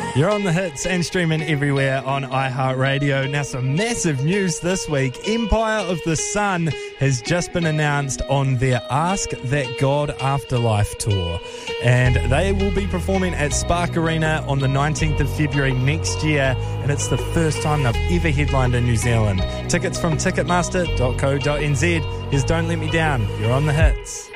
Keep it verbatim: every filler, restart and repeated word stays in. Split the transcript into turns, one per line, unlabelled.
You're on the hits and streaming everywhere on iHeartRadio. Now, some massive news this week. Empire of the Sun has just been announced on their Ask That God Afterlife tour. And they will be performing at Spark Arena on the nineteenth of February next year. And it's the first time they've ever headlined in New Zealand. Tickets from ticketmaster dot co dot n z. Here's Don't Let Me Down. You're on the hits.